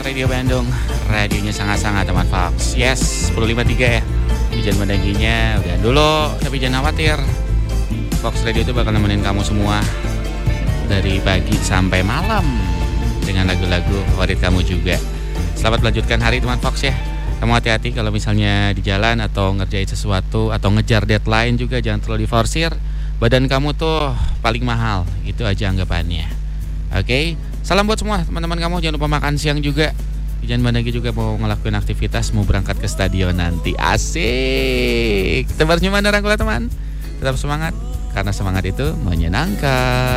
Radio Bandung. Radionya sangat-sangat teman Fox. Yes, 10.53 ya. Hujan mendaginya udah dulu, tapi jangan khawatir. Fox Radio itu bakal nemenin kamu semua dari pagi sampai malam dengan lagu-lagu favorit kamu juga. Selamat melanjutkan hari teman Fox ya. Kamu hati-hati kalau misalnya di jalan atau ngerjain sesuatu atau ngejar deadline juga, jangan terlalu diforsir. Badan kamu tuh paling mahal, itu aja anggapannya. Oke, salam buat semua teman-teman kamu. Jangan lupa makan siang juga. Jangan bandagi juga mau ngelakuin aktivitas, mau berangkat ke stadion nanti. Asik. Tebar senyuman orang kula teman. Tetap semangat, karena semangat itu menyenangkan.